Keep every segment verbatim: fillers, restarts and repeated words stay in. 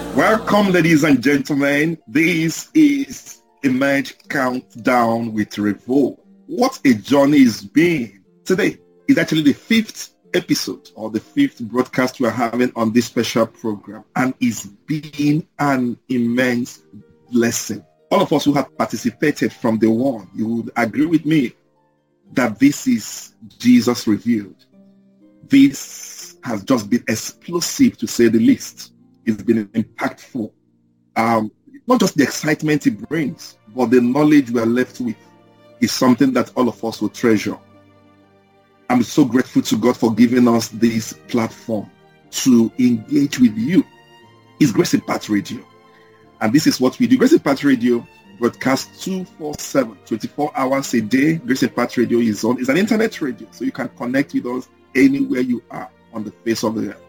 Welcome, ladies and gentlemen. This is Emerge Countdown with Revo. What a journey it's been. Today is actually the fifth episode or the fifth broadcast we're having on this special program, and it's been an immense blessing. All of us who have participated from the one, you would agree with me that this is Jesus revealed. This has just been explosive, to say the least. It's been impactful. Um, not just the excitement it brings, but the knowledge we are left with is something that all of us will treasure. I'm so grateful to God for giving us this platform to engage with you. It's Grace Impact Radio. And this is what we do. Grace Impact Radio broadcasts two forty-seven, twenty-four hours a day. Grace Impact Radio is on. It's an internet radio, so you can connect with us anywhere you are on the face of the earth.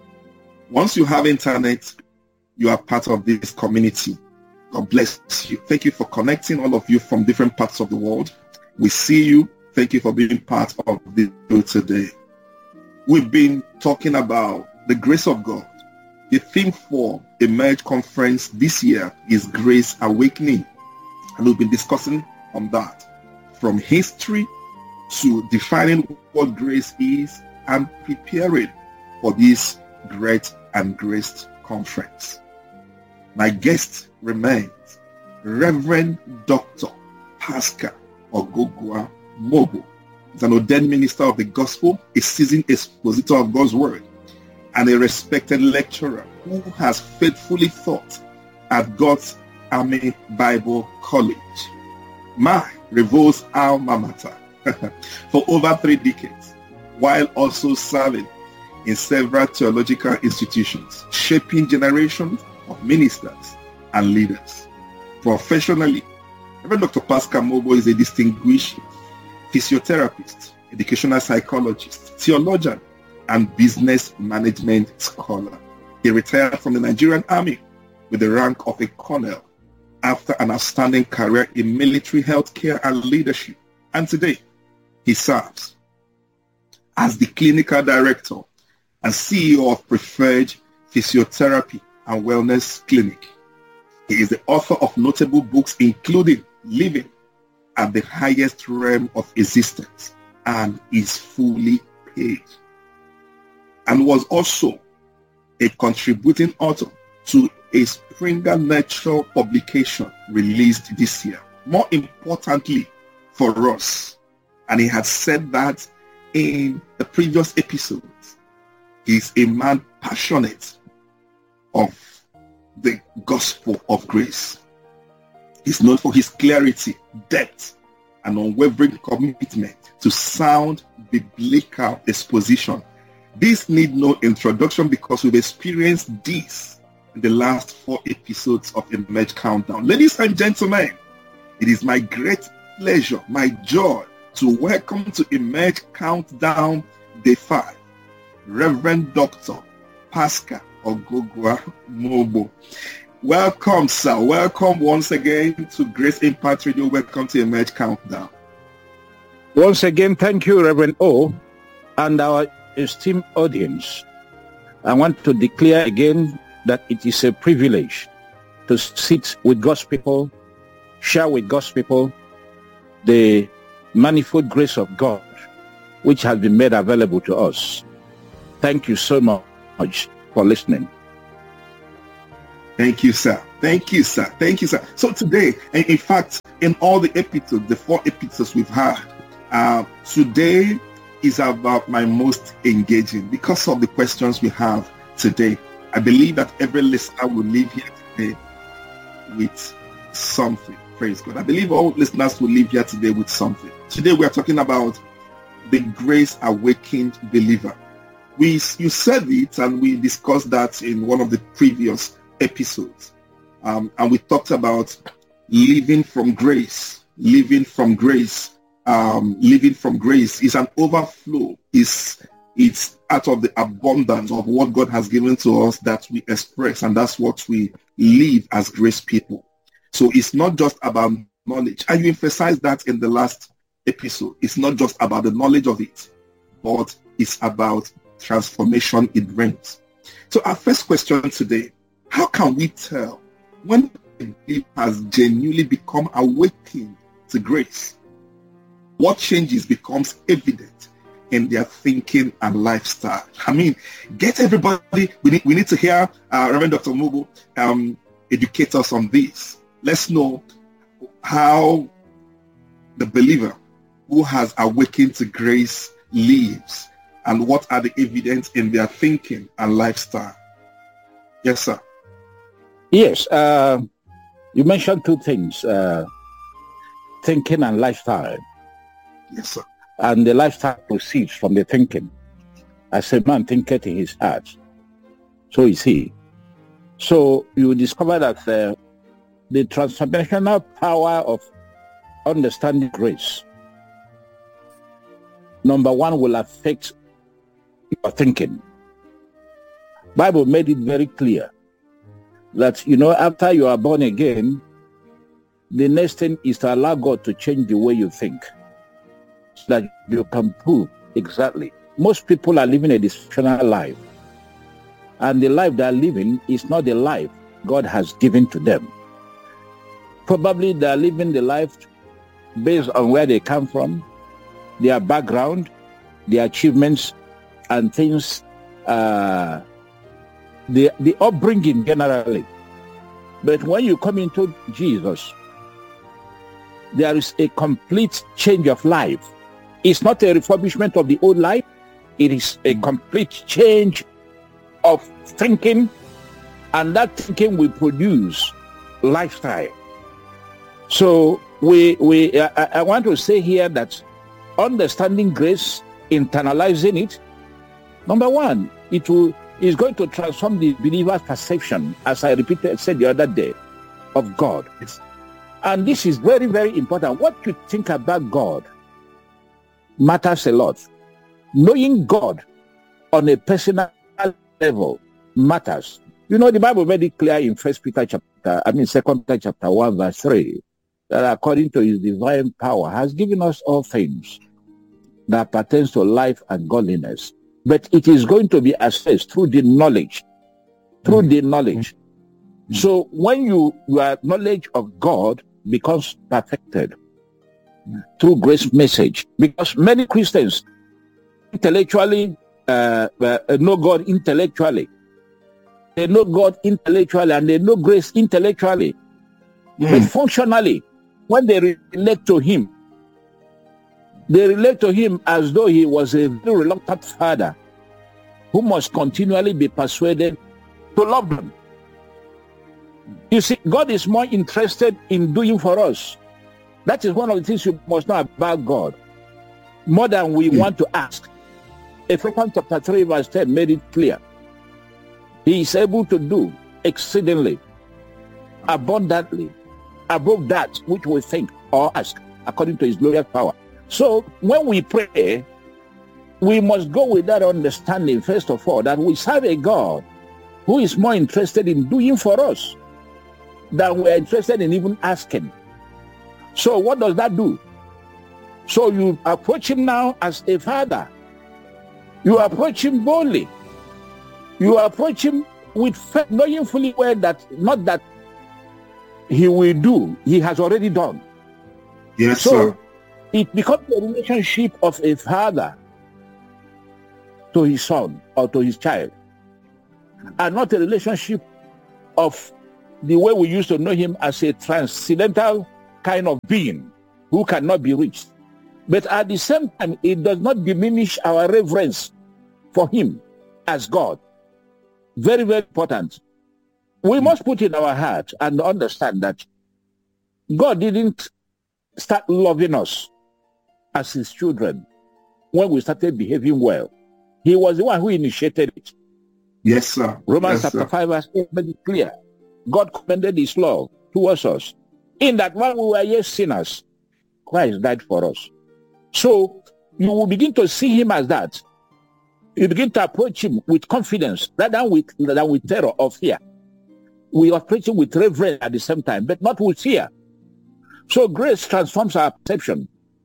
Once you have internet, you are part of this community. God bless you. Thank you for connecting, all of you from different parts of the world. We see you. Thank you for being part of this show today. We've been talking about the grace of God. The theme for Emerge Conference this year is Grace Awakening. And we've been discussing on that, from history to defining what grace is and preparing for this great and graced conference. My guest remains Reverend Doctor Pascal Ogogua Mobo. He's an ordained minister of the gospel, a seasoned expositor of God's word, and a respected lecturer who has faithfully taught at God's Army Bible College, my Revo's alma mater, for over three decades, while also serving in several theological institutions, shaping generations of ministers and leaders. Professionally, Reverend Doctor Pascal Mobo is a distinguished physiotherapist, educational psychologist, theologian, and business management scholar. He retired from the Nigerian Army with the rank of a colonel after an outstanding career in military healthcare and leadership. And today, he serves as the clinical director and C E O of Preferred Physiotherapy and Wellness Clinic. He is the author of notable books including Living at the Highest Realm of Existence and is Fully Paid, and was also a contributing author to a Springer Nature publication released this year. More importantly for us, and he had said that in the previous episodes, he's a man passionate of the gospel of grace. He's known for his clarity, depth, and unwavering commitment to sound biblical exposition. This need no introduction because we've experienced this in the last four episodes of Emerge Countdown. Ladies and gentlemen, it is my great pleasure, my joy, to welcome to Emerge Countdown Day five, Reverend Doctor Pascal Ogogua Mobo. Welcome, sir. Welcome once again to Grace Impact Radio. Welcome to Emerge Countdown. Once again, thank you, Reverend O, and our esteemed audience. I want to declare again that it is a privilege to sit with God's people, share with God's people the manifold grace of God, which has been made available to us. Thank you so much for listening. Thank you, sir. Thank you, sir. Thank you, sir. So today, and in fact, in all the episodes, the four episodes we've had, uh, today is about my most engaging because of the questions we have today. I believe that every listener will leave here today with something. Praise God. I believe all listeners will leave here today with something. Today we are talking about the grace awakened believer. We, you said it, and we discussed that in one of the previous episodes. Um, and we talked about living from grace. Living from grace. Um, living from grace is an overflow. It's, it's out of the abundance of what God has given to us that we express, and that's what we live as grace people. So it's not just about knowledge. And you emphasized that in the last episode. It's not just about the knowledge of it, but it's about transformation it brings. So our first question today How can we tell when a believer has genuinely become awakened to grace? What changes becomes evident in their thinking and lifestyle? I mean, get everybody, we need, we need to hear uh, Reverend Doctor Mugu um, educate us on this. Let's know how the believer who has awakened to grace lives and what are the evidence in their thinking and lifestyle. Yes, sir. Yes, uh, you mentioned two things, uh, thinking and lifestyle. Yes, sir. And the lifestyle proceeds from the thinking. As a man thinketh in his heart, so is he. So you discover that uh, the transformational power of understanding grace, number one, will affect your thinking. Bible made it very clear that, you know, after you are born again, the next thing is to allow God to change the way you think, so that you can prove exactly. Most people are living a dysfunctional life, and the life they are living is not the life God has given to them. Probably they are living the life based on where they come from, their background, their achievements, and things, uh, the, the upbringing generally. But when you come into Jesus, there is a complete change of life. It's not a refurbishment of the old life. It is a complete change of thinking, and that thinking will produce lifestyle. So we we I, I want to say here that understanding grace, internalizing it, number one, it will is going to transform the believer's perception, as I repeated said the other day, of God. Yes. And this is very, very important. What you think about God matters a lot. Knowing God on a personal level matters. You know, the Bible made it clear in First Peter chapter, I mean Second Peter chapter one, verse three, that according to his divine power has given us all things that pertains to life and godliness. But it is going to be assessed through the knowledge, through mm-hmm. the knowledge. Mm-hmm. So when you your knowledge of God becomes perfected mm-hmm. through grace message, because many Christians intellectually uh, uh, know God intellectually, they know God intellectually, and they know grace intellectually, mm-hmm. but functionally, when they relate to Him, they relate to Him as though He was a very reluctant father who must continually be persuaded to love them. You see, God is more interested in doing for us. That is one of the things you must know about God, more than we mm. want to ask. Ephesians chapter three verse ten made it clear. He is able to do exceedingly, abundantly, above that which we think or ask, according to His glorious power. So when we pray, we must go with that understanding, first of all, that we serve a God who is more interested in doing for us than we're interested in even asking. So what does that do? So you approach Him now as a father. You approach Him boldly. You approach Him with faith, knowing fully well that not that He will do, He has already done. Yes, so, sir. It becomes a relationship of a father to his son or to his child, and not a relationship of the way we used to know Him as a transcendental kind of being who cannot be reached. But at the same time, it does not diminish our reverence for Him as God. Very, very important. We must put in our heart and understand that God didn't start loving us as His children when we started behaving well. He was the one who initiated it. Yes, sir. Romans yes, chapter sir. five verse eight made it clear. God commended His love towards us, in that while we were yet sinners, Christ died for us. So you will begin to see Him as that. You begin to approach Him with confidence rather than with, than with terror or fear. We approach Him with reverence at the same time, but not with fear. So grace transforms our perception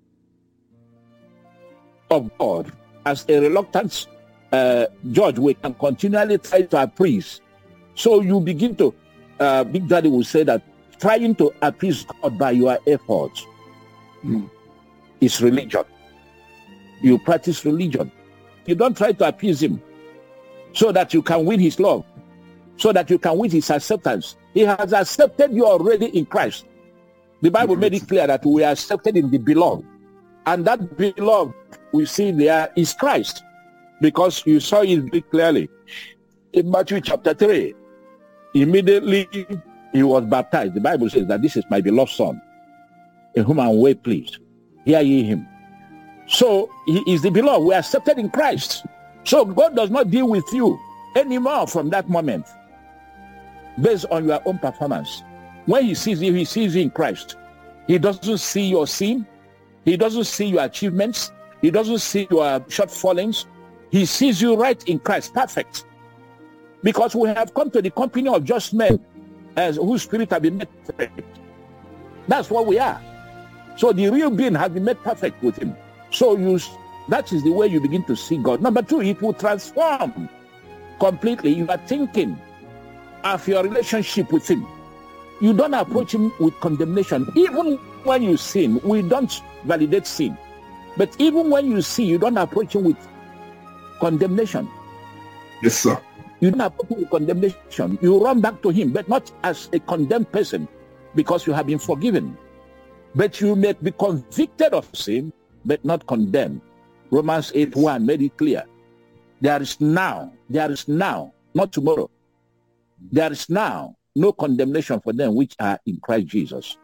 of God. As a reluctant uh, judge, we can continually try to appraise So you begin to, uh, Big Daddy will say that trying to appease God by your efforts mm. is religion. You practice religion. You don't try to appease him so that you can win his love, so that you can win his acceptance. He has accepted you already in Christ. The Bible made it clear that we are accepted in the beloved. And that beloved we see there is Christ, because you saw it very clearly in Matthew chapter three. Immediately he was baptized. The Bible says that this is my beloved son, in whom I am well pleased. Hear ye him. So he is the beloved. We are accepted in Christ. So God does not deal with you anymore from that moment based on your own performance. When he sees you, he sees you in Christ. He doesn't see your sin. He doesn't see your achievements. He doesn't see your shortfallings. He sees you right in Christ, perfect. Because we have come to the company of just men, as whose spirit have been made perfect. That's what we are. So the real being has been made perfect with him. So you, that is the way you begin to see God. Number two, it will transform completely your thinking of your relationship with him. You don't approach him with condemnation. Even when you sin, we don't validate sin. But even when you sin, you don't approach him with condemnation. Yes, sir. You don't approach him with condemnation. You run back to him, but not as a condemned person, because you have been forgiven. But you may be convicted of sin, but not condemned. Romans eight one made it clear. There is now, there is now, not tomorrow. There is now no condemnation for them which are in Christ Jesus.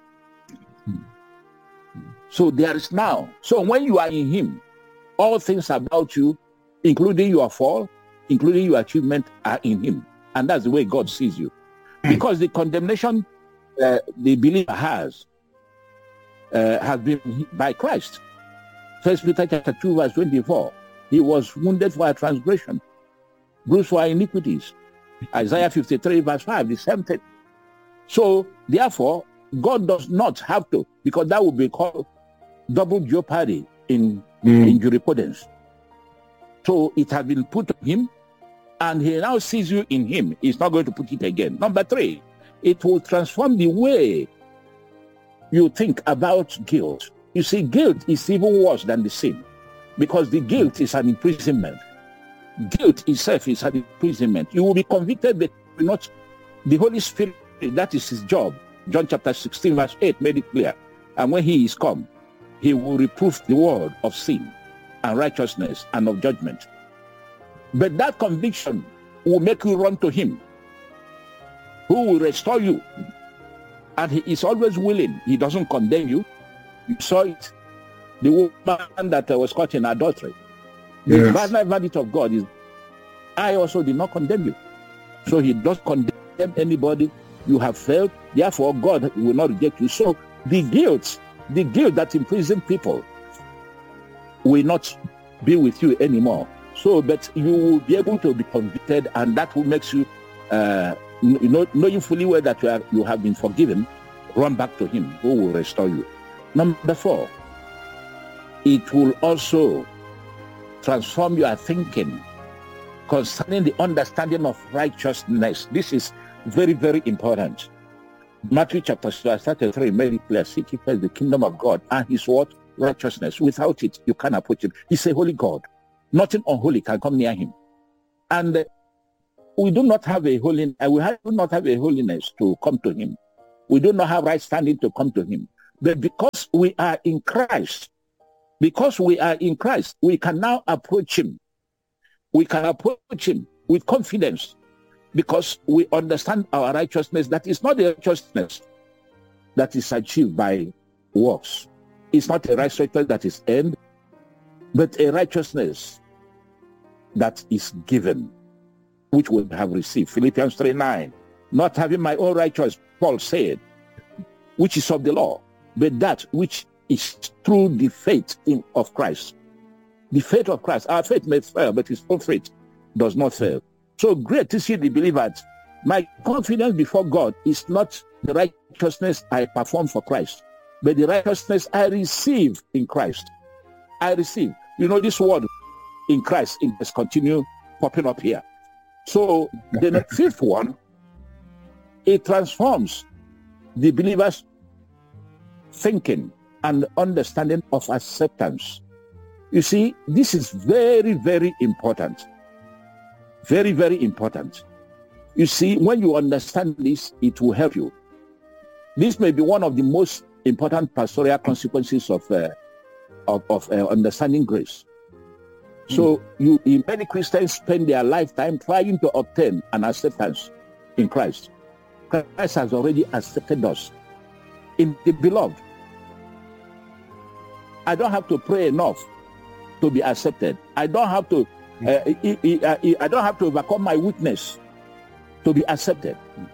So there is now. So when you are in him, all things about you, including your fall, including your achievement, are in him. And that's the way God sees you. Because the condemnation uh, the believer has, uh, has been by Christ. First Peter chapter two, verse twenty-four. He was wounded for our transgression, bruised for our iniquities. Isaiah fifty-three, verse five, the same thing. So, therefore, God does not have to, because that would be called double jeopardy in, mm. in jurisprudence. So, it has been put on him, and he now sees you in him. He's not going to put it again. Number three, it will transform the way you think about guilt. You see, guilt is even worse than the sin, because the guilt is an imprisonment. Guilt itself is an imprisonment. You will be convicted, but not the Holy Spirit. That is his job. John chapter sixteen, verse eight made it clear. And when he is come, he will reprove the world of sin and righteousness and of judgment. But that conviction will make you run to him, who will restore you. And he is always willing. He doesn't condemn you. You saw it. The woman that was caught in adultery. The yes. verdict of God is, I also did not condemn you. So he does condemn anybody. You have failed. Therefore, God will not reject you. So the guilt, the guilt that imprisons people will not be with you anymore. So, but you will be able to be convicted, and that will make you, uh, you know, knowing fully well that you, are, you have been forgiven, run back to him who will restore you. Number four, it will also transform your thinking concerning the understanding of righteousness. This is very, very important. Matthew chapter thirty-three made it clear, seek ye first the kingdom of God and his what? Righteousness. Without it, you can't approach him. He's a holy God. Nothing unholy can come near him. And uh, we do not have a holiness, uh, we have, do not have a holiness to come to him. We do not have right standing to come to him. But because we are in Christ, because we are in Christ, we can now approach him. We can approach him with confidence, because we understand our righteousness. That is not a righteousness that is achieved by works. It's not a righteousness that is earned, but a righteousness that is given, which we have received. Philippians three nine. Not having my own righteousness, Paul said, which is of the law, but that which is through the faith in, of Christ. The faith of Christ. Our faith may fail, but his own faith does not fail. So great to see the believers. My confidence before God is not the righteousness I perform for Christ, but the righteousness I receive in Christ. I receive. You know, this word in Christ, it has continued popping up here. So the fifth one it transforms the believer's thinking and understanding of acceptance. You see, this is very, very important. Very, very important. You see, when you understand this, it will help you. This may be one of the most important pastoral consequences of uh, of, of uh, understanding grace. Mm. So, you, many Christians spend their lifetime trying to obtain an acceptance in Christ. Christ has already accepted us in the beloved. I don't have to pray enough to be accepted. I don't have to. Uh, I, I, I, I don't have to overcome my weakness to be accepted.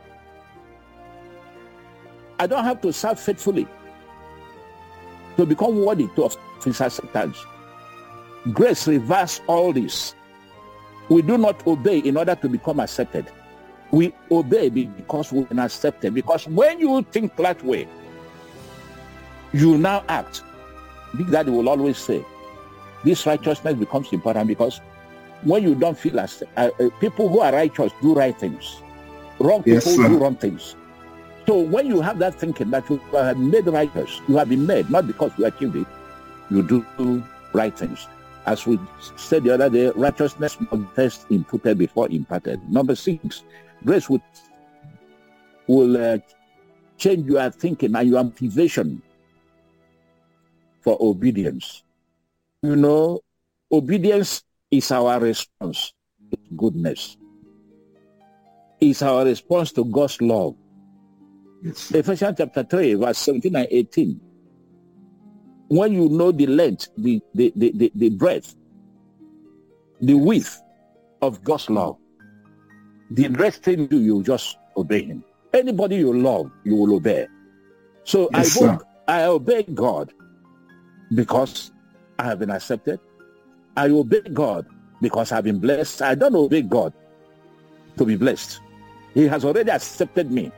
I don't have to serve faithfully to become worthy of his acceptance. Grace reverses all this. We do not obey in order to become accepted. We obey because we've been accepted. Because when you think that way, you now act. Big Daddy will always say, this righteousness becomes important because when you don't feel as uh, uh, people who are righteous do right things, wrong people yes, do wrong things. So when you have that thinking that you have made righteous, you have been made not because you achieved it, you do right things. As we said the other day, righteousness must first imputed before imparted. Number six, grace will will uh, change your thinking and your motivation for obedience. You know, obedience is our response to goodness. It's our response to God's love. Yes. Ephesians chapter three, verse seventeen and eighteen. When you know the length, the, the, the, the, the breadth, the width of God's love, the rest thing you, you just obey him. Anybody you love, you will obey. So yes, I, hope, I obey God because I have been accepted. I obey God because I've been blessed. I don't obey God to be blessed. He has already accepted me.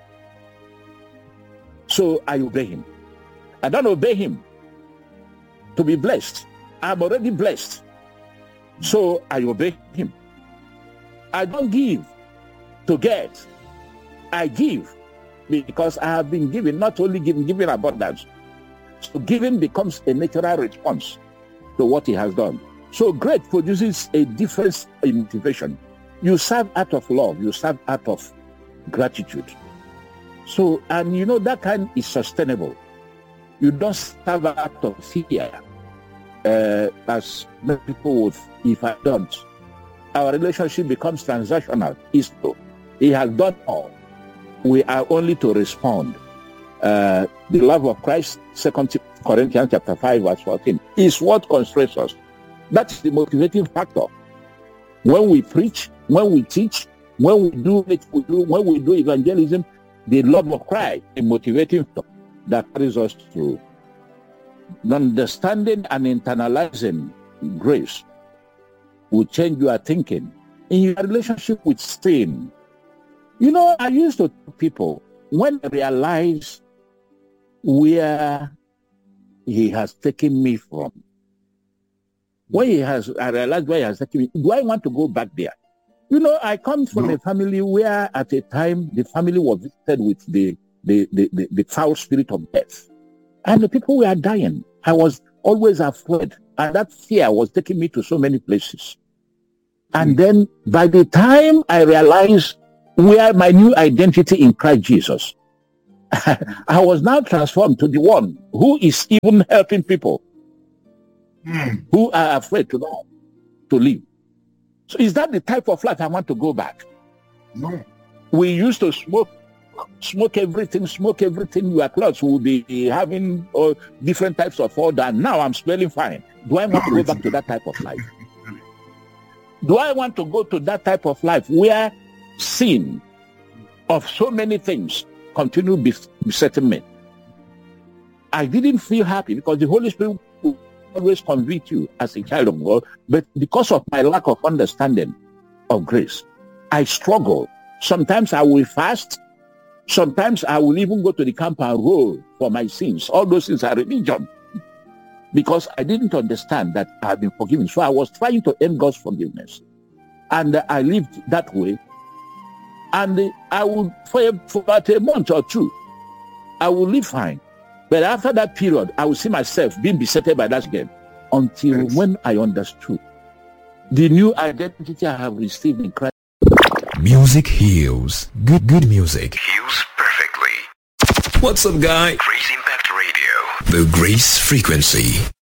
So I obey him. I don't obey him to be blessed. I'm already blessed. So I obey him. I don't give to get. I give because I have been given, not only given, given abundance. So giving becomes a natural response to what he has done. So grace produces a difference in motivation. You serve out of love. You serve out of gratitude. So, and you know, that kind is sustainable. You don't serve out of fear. Uh, as many people would, if I don't, our relationship becomes transactional. It's so. He has done all. We are only to respond. Uh, the love of Christ, Second Corinthians chapter five, verse fourteen, is what constrains us. That's the motivating factor. When we preach, when we teach, when we do it, we do, when we do evangelism, the love of Christ, the motivating factor that carries us through. Understanding and internalizing grace will change your thinking in your relationship with sin. You know, I used to tell people, when I realize where he has taken me from, when he has, I realized where he has taken me, do I want to go back there? You know, I come from no. a family where at a time the family was visited with the, the, the, the, the foul spirit of death. And the people were dying. I was always afraid. And that fear was taking me to so many places. And mm. then by the time I realized where my new identity in Christ Jesus, I was now transformed to the one who is even helping people mm. who are afraid to die, to live. So is that the type of life I want to go back? No. We used to smoke, smoke everything, smoke everything. Your clothes will be having uh, different types of odor. And now I'm smelling fine. Do I want no, to go back to that type of life? Do I want to go to that type of life where sin of so many things continue besetting me? I didn't feel happy because the Holy Spirit will always convict you as a child of God, but because of my lack of understanding of grace, I struggle. Sometimes I will fast. Sometimes I will even go to the camp and roll for my sins. All those things are religion. Because I didn't understand that I have been forgiven. So I was trying to earn God's forgiveness. And I lived that way. And I will, for, for about a month or two, I will live fine. But after that period, I will see myself being besetted by that game until yes. when I understood the new identity I have received in Christ. Music heals. Good, good music heals perfectly. What's up, guy? Grace Impact Radio. The Grace Frequency.